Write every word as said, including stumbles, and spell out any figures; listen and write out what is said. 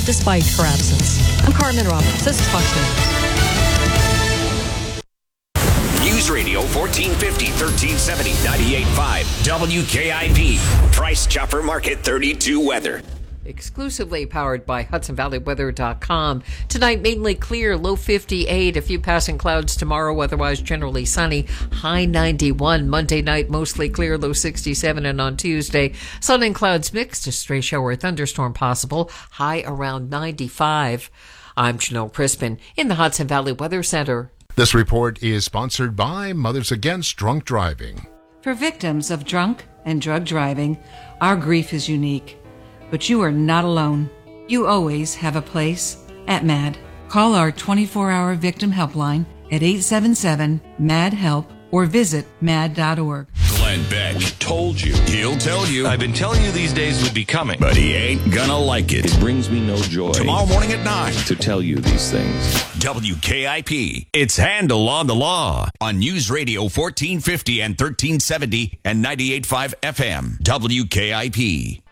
despite her absence. I'm Carmen Roberts. This is Fox News. News Radio fourteen fifty, thirteen seventy, ninety-eight point five W K I P. Price Chopper Market thirty-two weather. Exclusively powered by Hudson Valley Weather dot com. Tonight, mainly clear, low fifty-eight. A few passing clouds tomorrow, otherwise generally sunny, high ninety-one. Monday night, mostly clear, low sixty-seven. And on Tuesday, sun and clouds mixed, a stray shower or thunderstorm possible, high around ninety-five. I'm Janelle Crispin in the Hudson Valley Weather Center. This report is sponsored by Mothers Against Drunk Driving. For victims of drunk and drug driving, our grief is unique. But you are not alone. You always have a place at MAD. Call our twenty-four hour victim helpline at eight seven seven, M A D, HELP or visit mad dot org. Glenn Beck. We told you. He'll tell you. I've been telling you these days would be coming. But he ain't gonna like it. It brings me no joy. Tomorrow morning at nine. To tell you these things. W K I P. It's Handle on the Law. On News Radio fourteen fifty and thirteen seventy and ninety-eight point five F M. W K I P.